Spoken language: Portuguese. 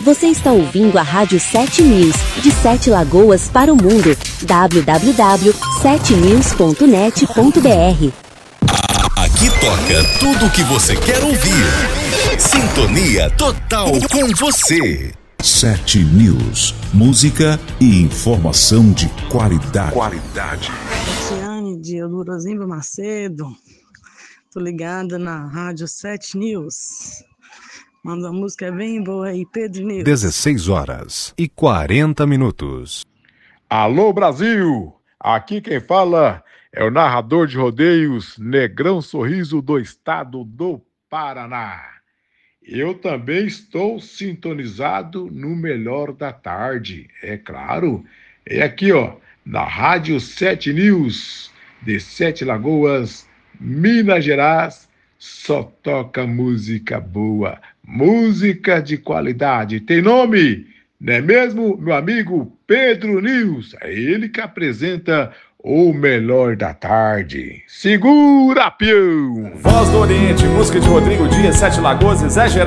Você está ouvindo a Rádio 7 News, de 7 Lagoas para o mundo. www.7news.net.br. Aqui toca tudo o que você quer ouvir. Sintonia total com você. 7 News, música e informação de qualidade. Tiane de Elurazinho Macedo, tô ligada na Rádio 7 News. Manda uma música bem boa aí, Pedro News. 16h40. Alô, Brasil! Aqui quem fala é o narrador de rodeios Negrão Sorriso do estado do Paraná. Eu também estou sintonizado no Melhor da Tarde, é claro. É aqui, ó, na Rádio 7 News, de 7 Lagoas, Minas Gerais. Só toca música boa, música de qualidade. Tem nome, não é mesmo, meu amigo Pedro News? É ele que apresenta o Melhor da Tarde. Segura, peão! Voz do Oriente, música de Rodrigo Dias, 7 Lagoas e Zé Geraldo.